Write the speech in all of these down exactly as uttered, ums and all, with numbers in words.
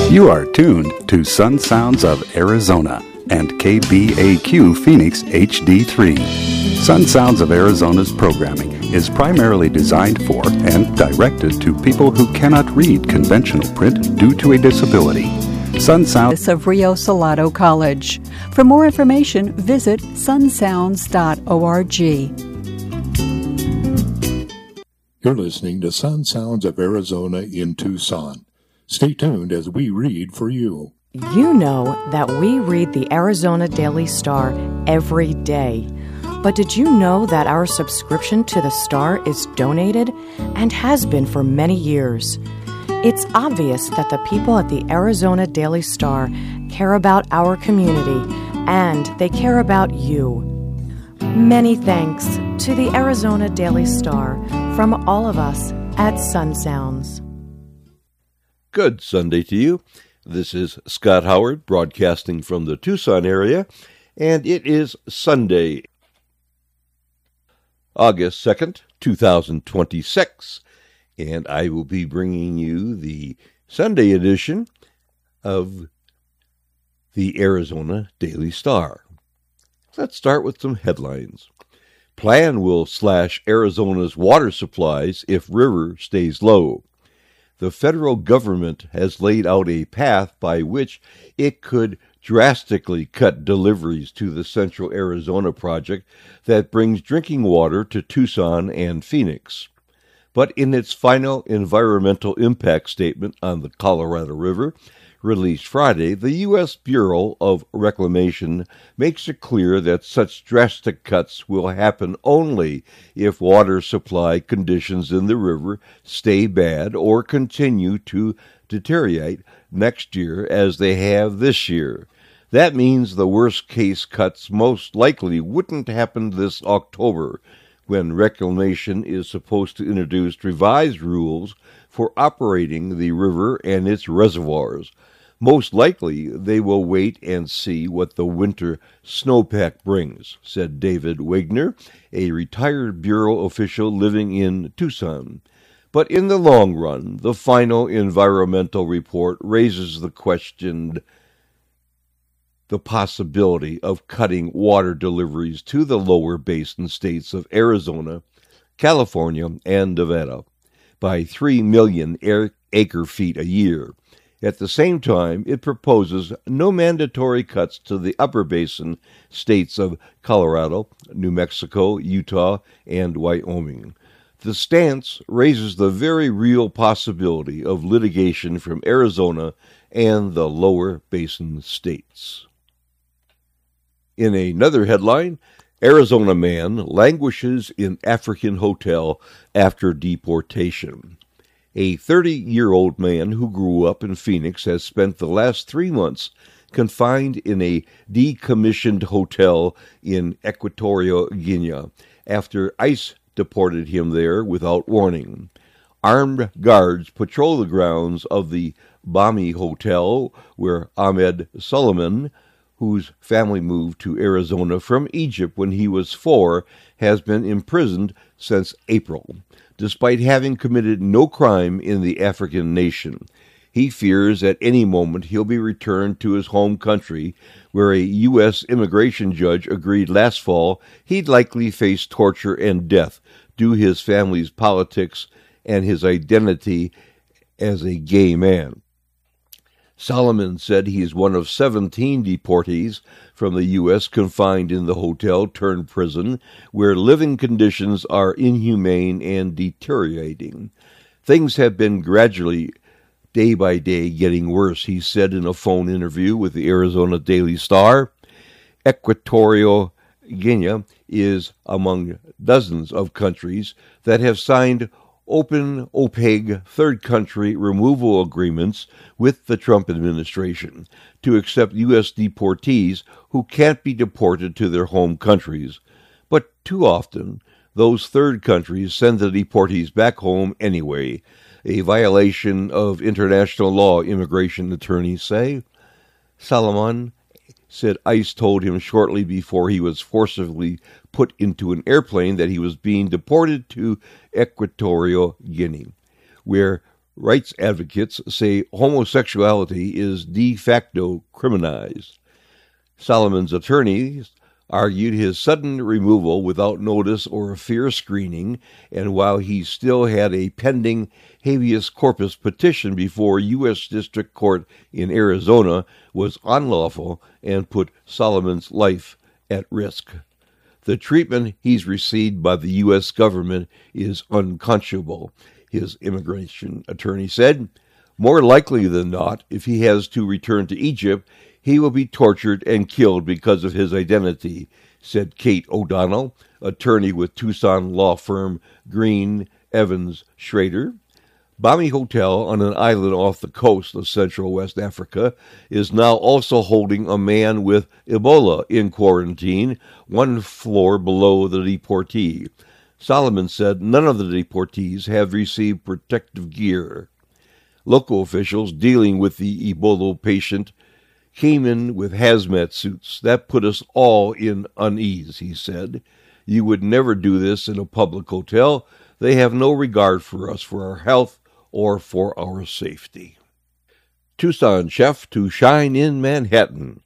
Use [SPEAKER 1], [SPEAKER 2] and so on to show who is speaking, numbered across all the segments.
[SPEAKER 1] You are tuned to Sun Sounds of Arizona and K B A Q Phoenix H D three. Sun Sounds of Arizona's programming is primarily designed for and directed to people who cannot read conventional print due to a disability. Sun Sounds
[SPEAKER 2] of Rio Salado College. For more information, visit sun sounds dot org.
[SPEAKER 3] You're listening to Sun Sounds of Arizona in Tucson. Stay tuned as we read for you.
[SPEAKER 4] You know that we read the Arizona Daily Star every day. But did you know that our subscription to the Star is donated and has been for many years? It's obvious that the people at the Arizona Daily Star care about our community and they care about you. Many thanks to the Arizona Daily Star from all of us at Sun Sounds.
[SPEAKER 5] Good Sunday to you. This is Scott Howard broadcasting from the Tucson area, and it is Sunday, August second, twenty twenty-six, and I will be bringing you the Sunday edition of the Arizona Daily Star. Let's start with some headlines. Plan will slash Arizona's water supplies if river stays low. The federal government has laid out a path by which it could drastically cut deliveries to the Central Arizona project that brings drinking water to Tucson and Phoenix. But in its final environmental impact statement on the Colorado River, released Friday, the U S Bureau of Reclamation makes it clear that such drastic cuts will happen only if water supply conditions in the river stay bad or continue to deteriorate next year as they have this year. That means the worst-case cuts most likely wouldn't happen this October, when Reclamation is supposed to introduce revised rules for operating the river and its reservoirs. Most likely, they will wait and see what the winter snowpack brings, said David Wagner, a retired Bureau official living in Tucson. But in the long run, the final environmental report raises the question, the possibility of cutting water deliveries to the lower basin states of Arizona, California, and Nevada by three million acre-feet a year. At the same time, it proposes no mandatory cuts to the upper basin states of Colorado, New Mexico, Utah, and Wyoming. The stance raises the very real possibility of litigation from Arizona and the lower basin states. In another headline, Arizona man languishes in African hotel after deportation. A thirty-year-old man who grew up in Phoenix has spent the last three months confined in a decommissioned hotel in Equatorial Guinea after ICE deported him there without warning. Armed guards patrol the grounds of the Bami Hotel, where Ahmed Solomon, whose family moved to Arizona from Egypt when he was four, has been imprisoned since April. Despite having committed no crime in the African nation, he fears at any moment he'll be returned to his home country, where a U S immigration judge agreed last fall he'd likely face torture and death due to his family's politics and his identity as a gay man. Solomon said he is one of seventeen deportees from the U S confined in the hotel turned prison, where living conditions are inhumane and deteriorating. Things have been gradually, day by day, getting worse, he said in a phone interview with the Arizona Daily Star. Equatorial Guinea is among dozens of countries that have signed open, opaque third country removal agreements with the Trump administration to accept U S deportees who can't be deported to their home countries. But too often, those third countries send the deportees back home anyway, a violation of international law, immigration attorneys say. Solomon said ICE told him shortly before he was forcibly put into an airplane that he was being deported to Equatorial Guinea, where rights advocates say homosexuality is de facto criminalized. Solomon's attorneys argued his sudden removal without notice or a fair screening, and while he still had a pending habeas corpus petition before U S District Court in Arizona, was unlawful and put Solomon's life at risk. The treatment he's received by the U S government is unconscionable, his immigration attorney said. More likely than not, if he has to return to Egypt, he will be tortured and killed because of his identity, said Kate O'Donnell, attorney with Tucson law firm Green, Evans, Schrader. Bami Hotel on an island off the coast of Central West Africa is now also holding a man with Ebola in quarantine, one floor below the deportee. Solomon said none of the deportees have received protective gear. Local officials dealing with the Ebola patient came in with hazmat suits. That put us all in unease, he said. You would never do this in a public hotel. They have no regard for us, for our health, or for our safety. Tucson chef to shine in Manhattan.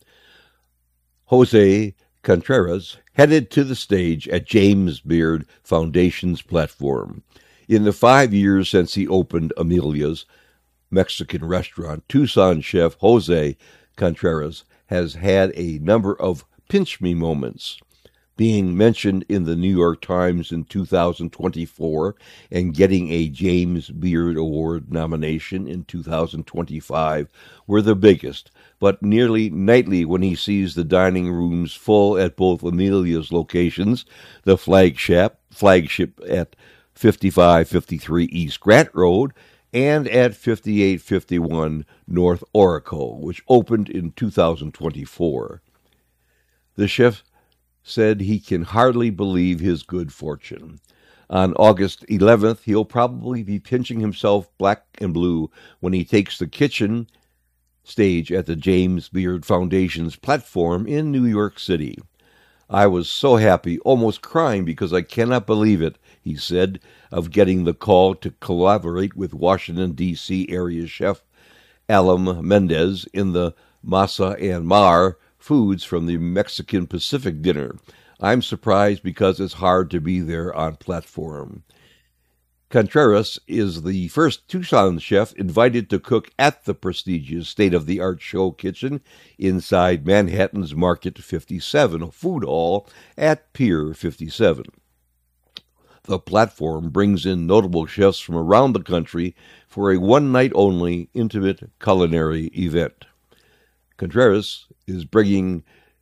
[SPEAKER 5] Jose Contreras headed to the stage at James Beard Foundation's platform. In the five years since he opened Amelia's Mexican restaurant, Tucson chef Jose Contreras has had a number of pinch-me moments, being mentioned in the New York Times in two thousand twenty-four and getting a James Beard Award nomination in two thousand twenty-five were the biggest, but nearly nightly when he sees the dining rooms full at both Amelia's locations, the flagship, flagship at fifty-five fifty-three East Grant Road, and at fifty-eight fifty-one North Oracle, which opened in two thousand twenty-four. The chef said he can hardly believe his good fortune. On August eleventh, he'll probably be pinching himself black and blue when he takes the kitchen stage at the James Beard Foundation's platform in New York City. I was so happy, almost crying because I cannot believe it, he said, of getting the call to collaborate with Washington, D C area chef Alan Mendez in the Masa and Mar foods from the Mexican Pacific dinner. I'm surprised because it's hard to be there on platform. Contreras is the first Tucson chef invited to cook at the prestigious state-of-the-art show kitchen inside Manhattan's Market fifty-seven, a food hall at Pier fifty-seven. The platform brings in notable chefs from around the country for a one-night-only intimate culinary event. Contreras is bringing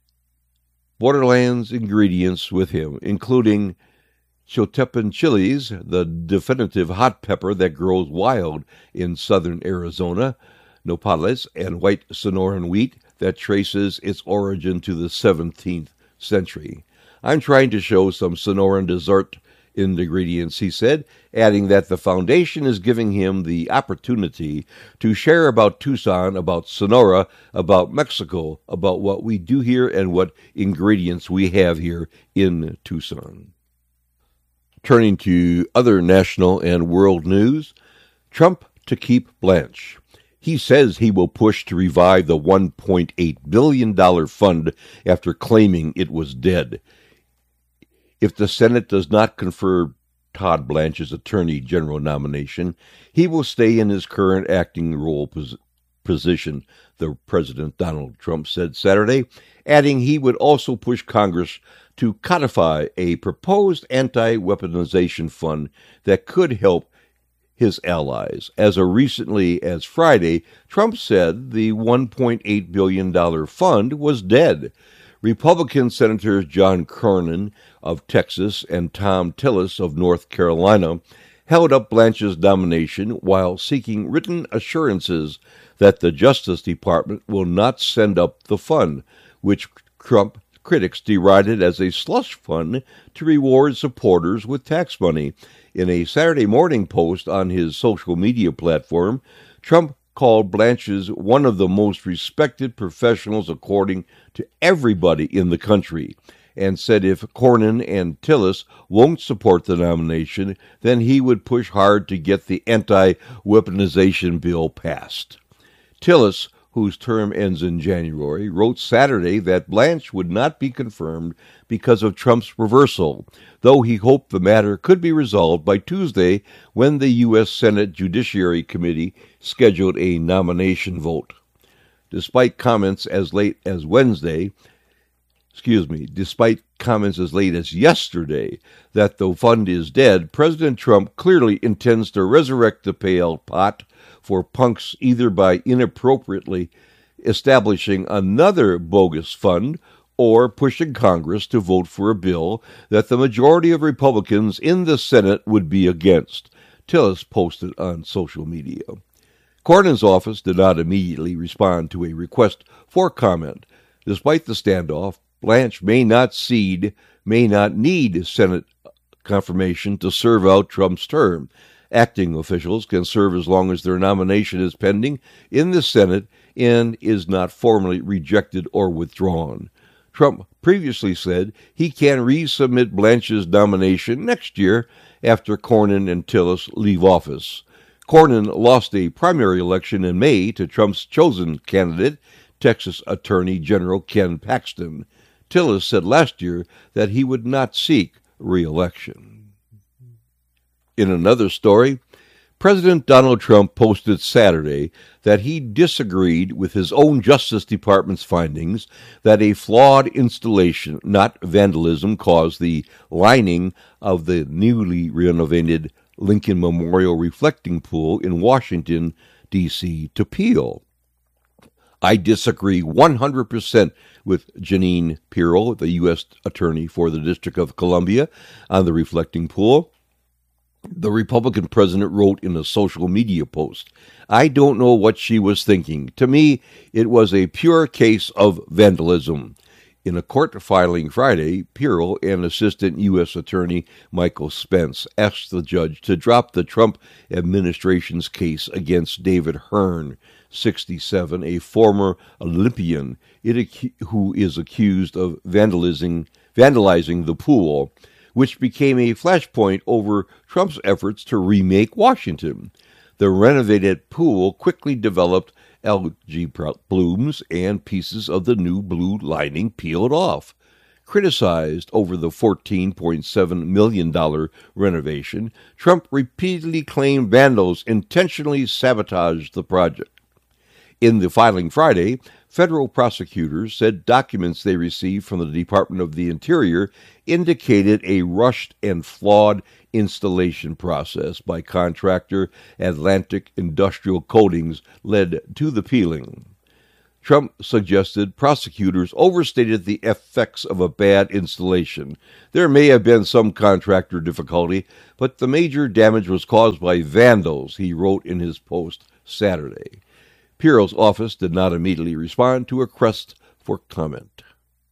[SPEAKER 5] Borderlands ingredients with him, including Chotepen chilies, the definitive hot pepper that grows wild in southern Arizona, nopales, and white Sonoran wheat that traces its origin to the seventeenth century. I'm trying to show some Sonoran dessert ingredients, he said, adding that the foundation is giving him the opportunity to share about Tucson, about Sonora, about Mexico, about what we do here and what ingredients we have here in Tucson. Turning to other national and world news, Trump to keep Blanche. He says he will push to revive the one point eight billion dollars fund after claiming it was dead. If the Senate does not confer Todd Blanche's Attorney General nomination, he will stay in his current acting role pos- position, the President Donald Trump said Saturday, adding he would also push Congress to codify a proposed anti-weaponization fund that could help his allies. As recently as Friday, Trump said the one point eight billion dollars fund was dead. Republican Senators John Cornyn of Texas and Thom Tillis of North Carolina held up Blanche's nomination while seeking written assurances that the Justice Department will not send up the fund, which Trump critics derided as a slush fund to reward supporters with tax money. In a Saturday morning post on his social media platform, Trump called Blanche's one of the most respected professionals according to everybody in the country, and said if Cornyn and Tillis won't support the nomination, then he would push hard to get the anti-weaponization bill passed. Tillis, whose term ends in January, wrote Saturday that Blanche would not be confirmed because of Trump's reversal, though he hoped the matter could be resolved by Tuesday when the U S Senate Judiciary Committee scheduled a nomination vote. Despite comments as late as Wednesday, excuse me, despite comments as late as yesterday that the fund is dead, President Trump clearly intends to resurrect the payout pot for punks either by inappropriately establishing another bogus fund or pushing Congress to vote for a bill that the majority of Republicans in the Senate would be against, Tillis posted on social media. Cornyn's office did not immediately respond to a request for comment. Despite the standoff, Blanche may not cede, may not need Senate confirmation to serve out Trump's term. Acting officials can serve as long as their nomination is pending in the Senate and is not formally rejected or withdrawn. Trump previously said he can resubmit Blanche's nomination next year after Cornyn and Tillis leave office. Cornyn lost a primary election in May to Trump's chosen candidate, Texas Attorney General Ken Paxton. Tillis said last year that he would not seek re-election. In another story, President Donald Trump posted Saturday that he disagreed with his own Justice Department's findings that a flawed installation, not vandalism, caused the lining of the newly renovated Lincoln Memorial Reflecting Pool in Washington, D C to peel. I disagree one hundred percent with Jeanine Pirro, the U S Attorney for the District of Columbia, on the reflecting pool. The Republican president wrote in a social media post, I don't know what she was thinking. To me, it was a pure case of vandalism. In a court filing Friday, Pirro and Assistant U S Attorney Michael Spence asked the judge to drop the Trump administration's case against David Hearn, sixty-seven, a former Olympian it, who is accused of vandalizing, vandalizing the pool, which became a flashpoint over Trump's efforts to remake Washington. The renovated pool quickly developed algae blooms and pieces of the new blue lining peeled off. Criticized over the fourteen point seven million dollars renovation, Trump repeatedly claimed vandals intentionally sabotaged the project. In the filing Friday, federal prosecutors said documents they received from the Department of the Interior indicated a rushed and flawed installation process by contractor Atlantic Industrial Coatings led to the peeling. Trump suggested prosecutors overstated the effects of a bad installation. There may have been some contractor difficulty, but the major damage was caused by vandals, he wrote in his post Saturday. Pirro's office did not immediately respond to a request for comment.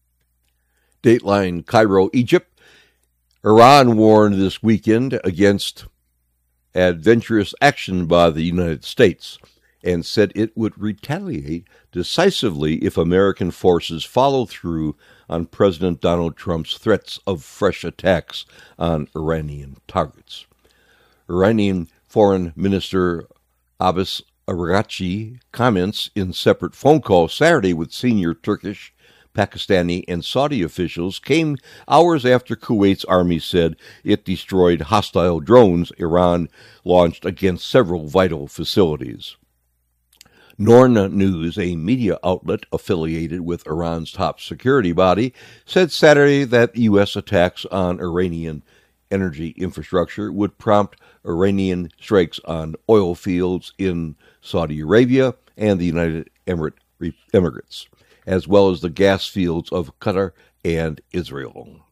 [SPEAKER 5] Dateline Cairo, Egypt. Iran warned this weekend against adventurous action by the United States and said it would retaliate decisively if American forces follow through on President Donald Trump's threats of fresh attacks on Iranian targets. Iranian Foreign Minister Abbas Araghchi comments in separate phone calls Saturday with senior Turkish, Pakistani, and Saudi officials came hours after Kuwait's army said it destroyed hostile drones Iran launched against several vital facilities. Norna News, a media outlet affiliated with Iran's top security body, said Saturday that U S attacks on Iranian energy infrastructure would prompt Iranian strikes on oil fields in Saudi Arabia and the United Emirates, as well as the gas fields of Qatar and Israel.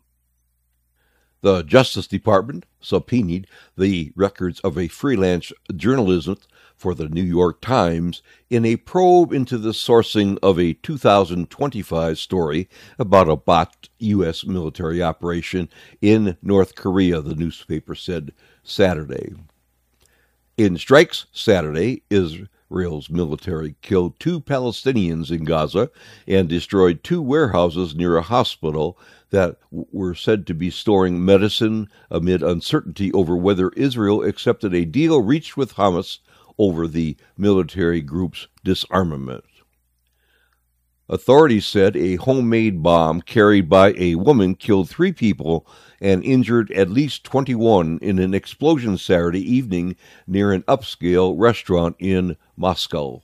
[SPEAKER 5] The Justice Department subpoenaed the records of a freelance journalist for the New York Times in a probe into the sourcing of a two thousand twenty-five story about a botched U S military operation in North Korea, the newspaper said Saturday. In strikes Saturday, Israel's military killed two Palestinians in Gaza and destroyed two warehouses near a hospital that were said to be storing medicine amid uncertainty over whether Israel accepted a deal reached with Hamas over the military group's disarmament. Authorities said a homemade bomb carried by a woman killed three people and injured at least twenty-one in an explosion Saturday evening near an upscale restaurant in Moscow.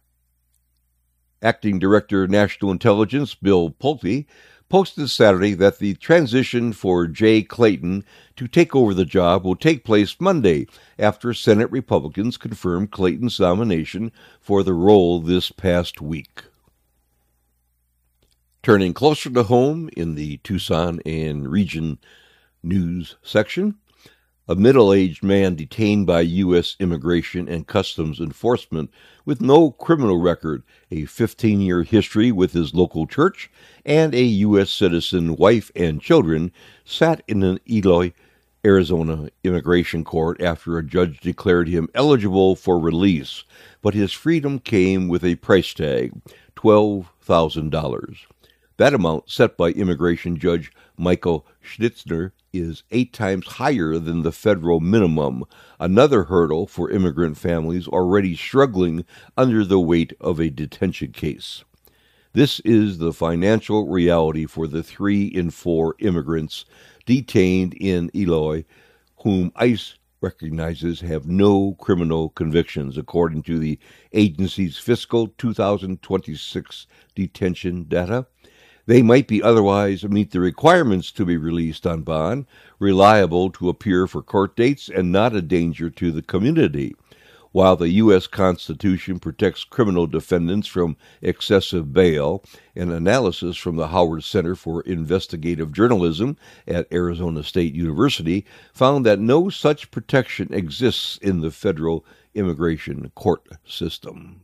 [SPEAKER 5] Acting Director National Intelligence Bill Pulte posted Saturday that the transition for Jay Clayton to take over the job will take place Monday after Senate Republicans confirmed Clayton's nomination for the role this past week. Turning closer to home in the Tucson and region news section, a middle-aged man detained by U S Immigration and Customs Enforcement with no criminal record, a fifteen-year history with his local church, and a U S citizen wife and children sat in an Eloy, Arizona immigration court after a judge declared him eligible for release, but his freedom came with a price tag, twelve thousand dollars. That amount, set by immigration judge Michael Schnitzner, is eight times higher than the federal minimum, another hurdle for immigrant families already struggling under the weight of a detention case. This is the financial reality for the three in four immigrants detained in Eloy, whom ICE recognizes have no criminal convictions, according to the agency's fiscal two thousand twenty-six detention data. They might be otherwise meet the requirements to be released on bond, reliable to appear for court dates, and not a danger to the community. While the U S Constitution protects criminal defendants from excessive bail, an analysis from the Howard Center for Investigative Journalism at Arizona State University found that no such protection exists in the federal immigration court system.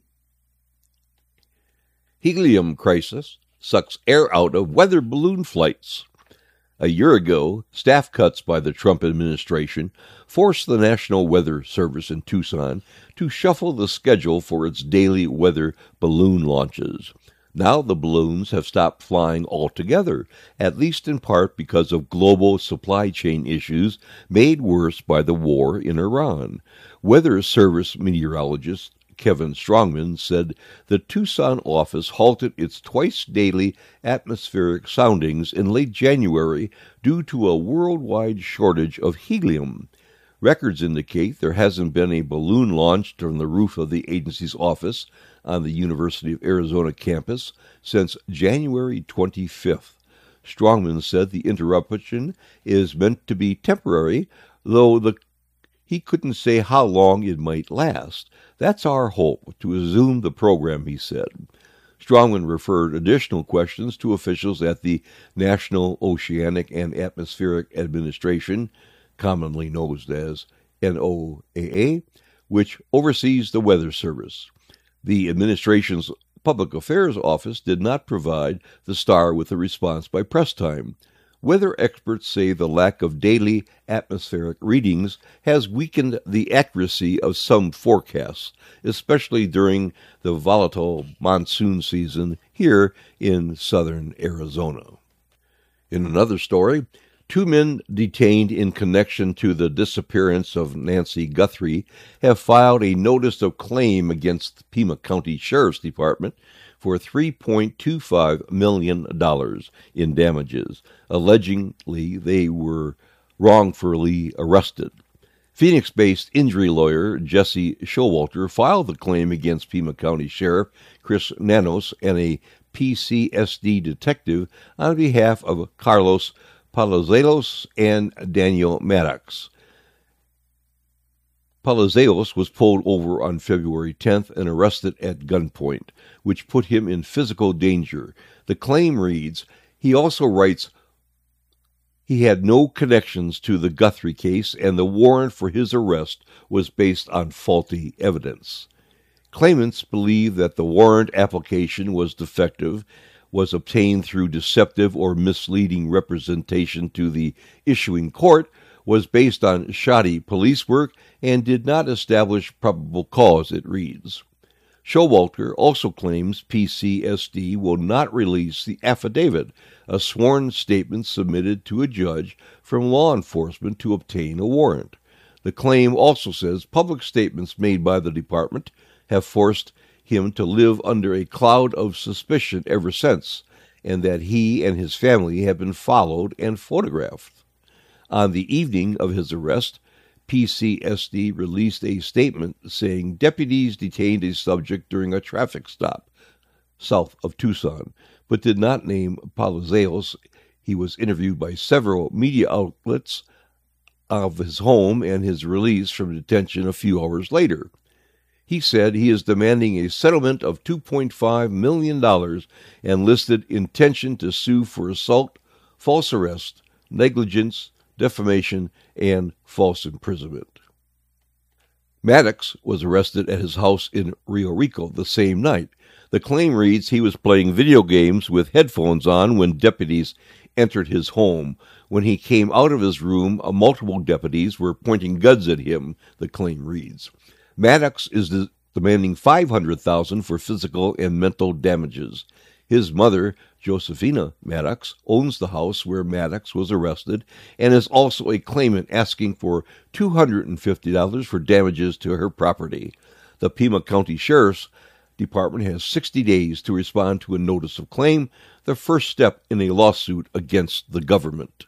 [SPEAKER 5] Helium crisis sucks air out of weather balloon flights. A year ago, staff cuts by the Trump administration forced the National Weather Service in Tucson to shuffle the schedule for its daily weather balloon launches. Now the balloons have stopped flying altogether, at least in part because of global supply chain issues made worse by the war in Iran. Weather Service meteorologist Kevin Strongman said the Tucson office halted its twice-daily atmospheric soundings in late January due to a worldwide shortage of helium. Records indicate there hasn't been a balloon launched from the roof of the agency's office on the University of Arizona campus since January twenty-fifth. Strongman said the interruption is meant to be temporary, though the he couldn't say how long it might last. That's our hope, to resume the program, he said. Strongman referred additional questions to officials at the National Oceanic and Atmospheric Administration, commonly known as N O A A, which oversees the Weather Service. The administration's Public Affairs Office did not provide the star with a response by press time. Weather experts say the lack of daily atmospheric readings has weakened the accuracy of some forecasts, especially during the volatile monsoon season here in southern Arizona. In another story, two men detained in connection to the disappearance of Nancy Guthrie have filed a notice of claim against the Pima County Sheriff's Department for three point two five million dollars in damages, allegedly they were wrongfully arrested. Phoenix-based injury lawyer Jesse Showalter filed the claim against Pima County Sheriff Chris Nanos and a P C S D detective on behalf of Carlos Palazuelos and Daniel Maddox. Palazuelos was pulled over on February tenth and arrested at gunpoint, which put him in physical danger. The claim reads, he also writes, he had no connections to the Guthrie case, and the warrant for his arrest was based on faulty evidence. Claimants believe that the warrant application was defective, was obtained through deceptive or misleading representation to the issuing court, was based on shoddy police work, and did not establish probable cause, it reads. Showalter also claims P C S D will not release the affidavit, a sworn statement submitted to a judge from law enforcement to obtain a warrant. The claim also says public statements made by the department have forced him to live under a cloud of suspicion ever since, and that he and his family have been followed and photographed. On the evening of his arrest, P C S D released a statement saying deputies detained a subject during a traffic stop south of Tucson, but did not name Palazuelos. He was interviewed by several media outlets of his home and his release from detention a few hours later. He said he is demanding a settlement of two point five million dollars and listed intention to sue for assault, false arrest, negligence, defamation, and false imprisonment. Maddox was arrested at his house in Rio Rico the same night. The claim reads he was playing video games with headphones on when deputies entered his home. When he came out of his room, multiple deputies were pointing guns at him, the claim reads. Maddox is demanding five hundred thousand dollars for physical and mental damages. His mother, Josephina Maddox, owns the house where Maddox was arrested and is also a claimant asking for two hundred fifty dollars for damages to her property. The Pima County Sheriff's Department has sixty days to respond to a notice of claim, the first step in a lawsuit against the government.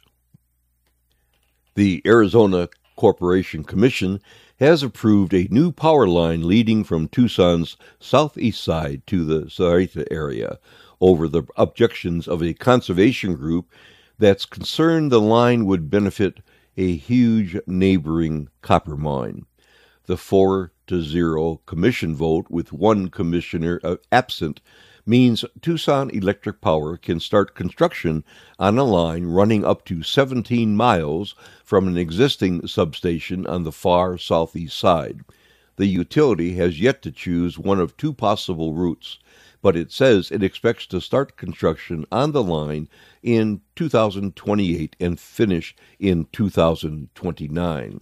[SPEAKER 5] The Arizona Corporation Commission has approved a new power line leading from Tucson's southeast side to the Sahuarita area over the objections of a conservation group that's concerned the line would benefit a huge neighboring copper mine. The four to zero commission vote with one commissioner absent means Tucson Electric Power can start construction on a line running up to seventeen miles from an existing substation on the far southeast side. The utility has yet to choose one of two possible routes, but it says it expects to start construction on the line in two thousand twenty-eight and finish in two thousand twenty-nine.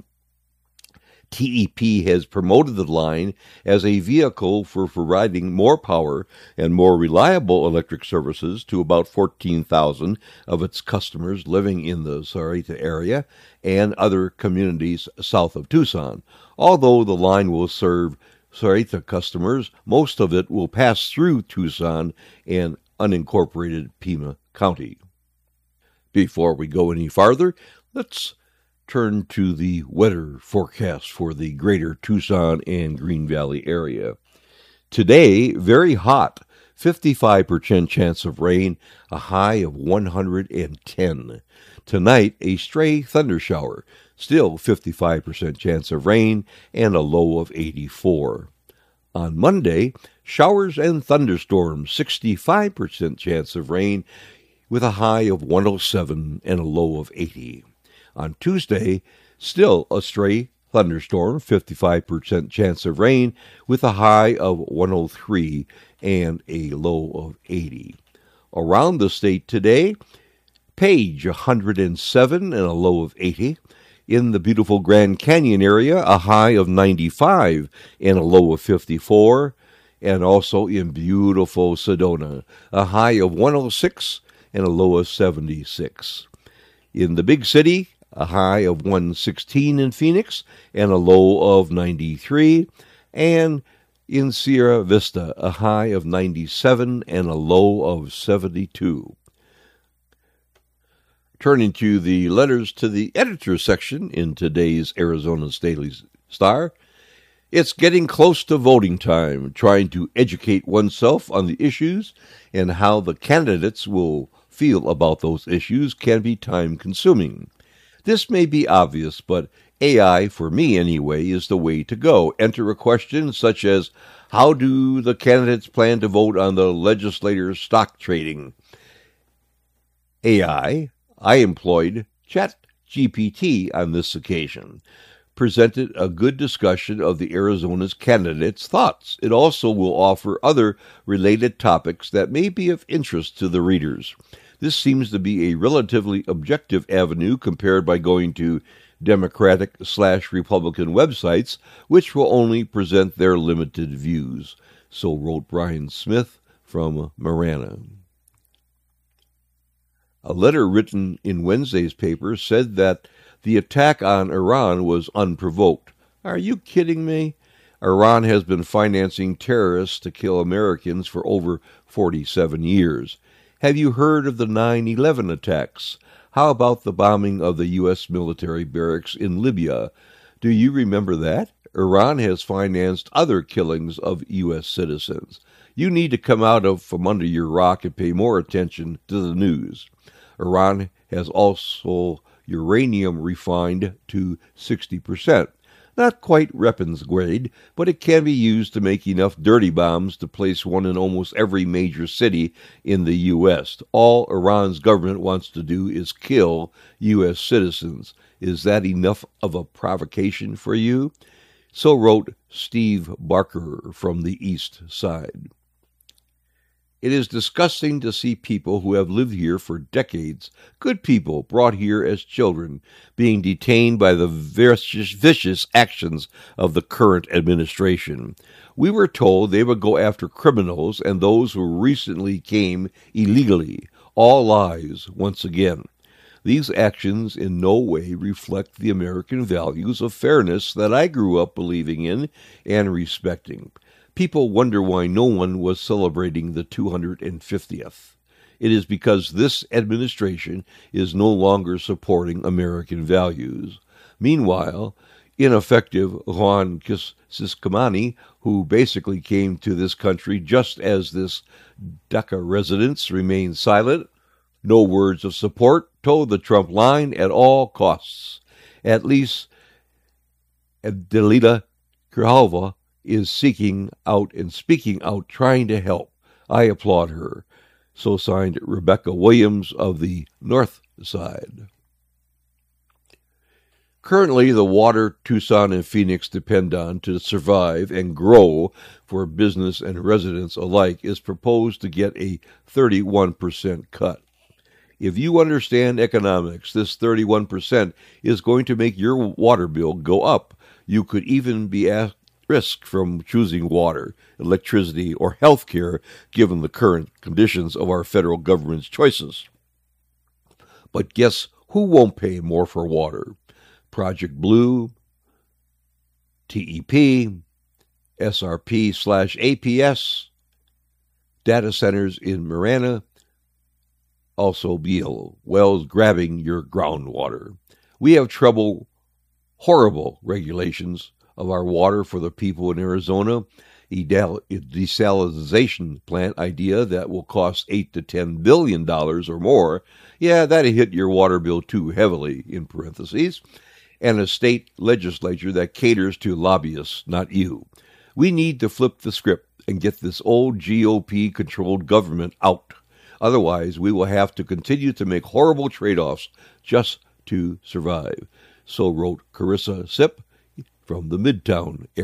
[SPEAKER 5] T E P has promoted the line as a vehicle for providing more power and more reliable electric services to about fourteen thousand of its customers living in the Sahuarita area and other communities south of Tucson. Although the line will serve Sahuarita customers, most of it will pass through Tucson and unincorporated Pima County. Before we go any farther, let's turn to the weather forecast for the greater Tucson and Green Valley area. Today, very hot, fifty-five percent chance of rain, a high of one hundred ten. Tonight, a stray thunder shower, still fifty-five percent chance of rain, and a low of eighty-four. On Monday, showers and thunderstorms, sixty-five percent chance of rain, with a high of one hundred seven and a low of eighty. On Tuesday, still a stray thunderstorm, fifty-five percent chance of rain, with a high of one hundred three and a low of eighty. Around the state today, Page, one hundred seven and a low of eighty. In the beautiful Grand Canyon area, a high of ninety-five and a low of fifty-four. And also in beautiful Sedona, a high of one hundred six and a low of seventy-six. In the big city, a high of one hundred sixteen in Phoenix and a low of ninety-three. And in Sierra Vista, a high of ninety-seven and a low of seventy-two. Turning to the letters to the editor section in today's Arizona's Daily Star, it's getting close to voting time. Trying to educate oneself on the issues and how the candidates will feel about those issues can be time-consuming. This may be obvious, but A I, for me anyway, is the way to go. Enter a question such as, how do the candidates plan to vote on the legislators' stock trading? A I, I employed ChatGPT on this occasion, presented a good discussion of the Arizona's candidates' thoughts. It also will offer other related topics that may be of interest to the readers. This seems to be a relatively objective avenue compared by going to Democratic slash Republican websites, which will only present their limited views. So wrote Brian Smith from Marana. A letter written in Wednesday's paper said that the attack on Iran was unprovoked. Are you kidding me? Iran has been financing terrorists to kill Americans for over forty-seven years. Have you heard of the nine eleven attacks? How about the bombing of the U S military barracks in Libya? Do you remember that? Iran has financed other killings of U S citizens. You need to come out of from under your rock and pay more attention to the news. Iran has also uranium refined to sixty percent. Not quite weapons grade, but it can be used to make enough dirty bombs to place one in almost every major city in the U S. All Iran's government wants to do is kill U S citizens. Is that enough of a provocation for you? So wrote Steve Barker from the East Side. It is disgusting to see people who have lived here for decades, good people brought here as children, being detained by the vicious, vicious actions of the current administration. We were told they would go after criminals and those who recently came illegally. All lies once again. These actions in no way reflect the American values of fairness that I grew up believing in and respecting. People wonder why no one was celebrating the two hundred fiftieth. It is because this administration is no longer supporting American values. Meanwhile, ineffective Juan Ciscomani, who basically came to this country just as this DACA residents remained silent, no words of support, towed the Trump line at all costs. At least Adelita Grijalva is seeking out and speaking out, trying to help. I applaud her. So signed Rebecca Williams of the North Side. Currently, the water Tucson and Phoenix depend on to survive and grow for business and residents alike is proposed to get a thirty-one percent cut. If you understand economics, this thirty-one percent is going to make your water bill go up. You could even be asked risk from choosing water, electricity, or health care given the current conditions of our federal government's choices. But guess who won't pay more for water? Project Blue, T E P, S R P slash A P S, data centers in Marana, also B L wells grabbing your groundwater. We have trouble, horrible regulations of our water for the people in Arizona, a desalination plant idea that will cost eight to ten billion dollars or more. Yeah, that'll hit your water bill too heavily, in parentheses, and a state legislature that caters to lobbyists, not you. We need to flip the script and get this old G O P-controlled government out. Otherwise, we will have to continue to make horrible trade-offs just to survive. So wrote Carissa Sipp from the Midtown area.